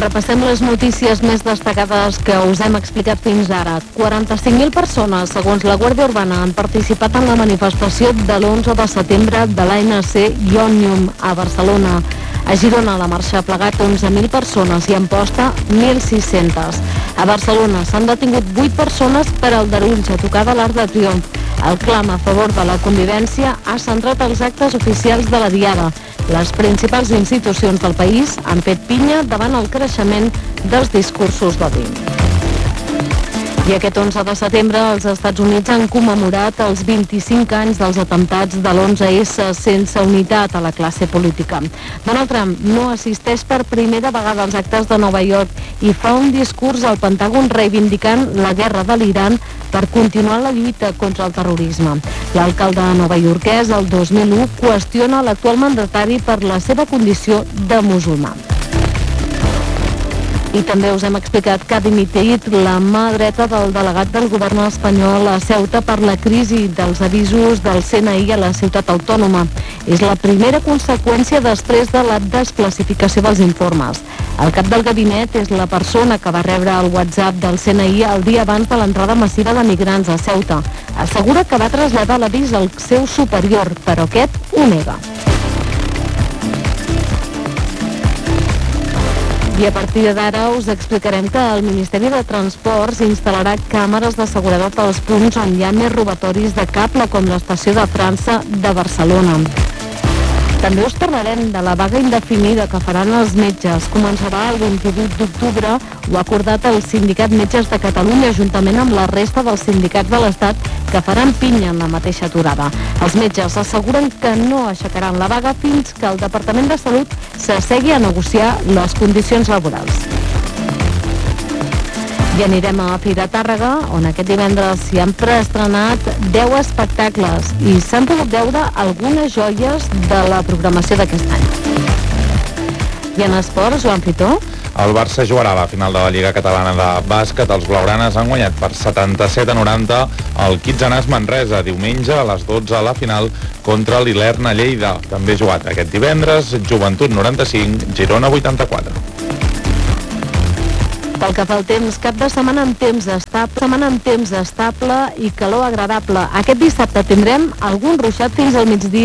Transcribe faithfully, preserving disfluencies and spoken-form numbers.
Repassem les notícies més destacades que us hem explicat fins ara. quaranta-cinc mil persones, segons la Guàrdia Urbana, han participat en la manifestació de l'onze de setembre de l'A N C i Òmnium a Barcelona. A Girona la marxa ha plegat onze mil persones i a Amposta mil sis-centes. A Barcelona s'han detingut vuit persones per aldarulls a tocar de l'Arc de Triomf. El clam a favor de la convivència ha centrat els actes oficials de la Diada. Les principals institucions del país han fet pinya davant el creixement dels discursos d'odi. I aquest onze de setembre els Estats Units han commemorat els vint-i-cinc anys dels atemptats de l'onze esse sense unitat a la classe política. Donald Trump no assisteix per primera vegada als actes de Nova York i fa un discurs al Pentàgon reivindicant la guerra de l'Iran per continuar la lluita contra el terrorisme. L'alcalde novaiorquès el dos mil u qüestiona l'actual mandatari per la seva condició de musulmà. I també us hem explicat que ha dimitit la mà dreta del delegat del govern espanyol a Ceuta per la crisi dels avisos del C N I a la ciutat autònoma. És la primera conseqüència després de la desclassificació dels informes. El cap del gabinet és la persona que va rebre el WhatsApp del C N I el dia abans de l'entrada massiva de migrants a Ceuta. Assegura que va traslladar l'avís al seu superior, però aquest ho nega. I a partir d'ara us explicarem que el Ministeri de Transports instal·larà càmeres de seguretat als punts on hi ha més robatoris de cable, com l'estació de França de Barcelona. També us parlarem de la vaga indefinida que faran els metges. Començarà el vint-i-vuit d'octubre, ho ha acordat el Sindicat Metges de Catalunya, juntament amb la resta dels sindicats de l'Estat, que faran pinya en la mateixa aturada. Els metges asseguren que no aixecaran la vaga fins que el Departament de Salut s'assegui a negociar les condicions laborals. I anirem a Fira Tàrrega, on aquest divendres s'hi han preestrenat deu espectacles i s'han pogut veure algunes joies de la programació d'aquest any. I en esports, Joan Fitó? El Barça jugarà a la final de la Lliga Catalana de Bàsquet. Els blaugranes han guanyat per setanta-set a noranta el Quitxanàs Manresa, diumenge a les dotze a la final contra l'Ilerna Lleida. També jugat aquest divendres, Joventut noranta-cinc, Girona vuitanta-quatre. Pel que fa al temps, cap de setmana amb temps estable, setmana amb temps estable i calor agradable. Aquest dissabte tindrem algun ruixat fins al migdia.